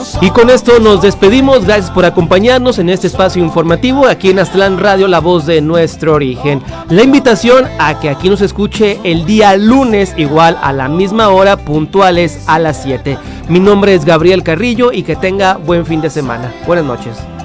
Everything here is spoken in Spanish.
Y con esto nos despedimos, gracias por acompañarnos en este espacio informativo aquí en Aztlán Radio, la voz de nuestro origen. La invitación a que aquí nos escuche el día lunes, igual a la misma hora, puntuales a las 7. Mi nombre es Gabriel Carrillo y que tenga buen fin de semana. Buenas noches.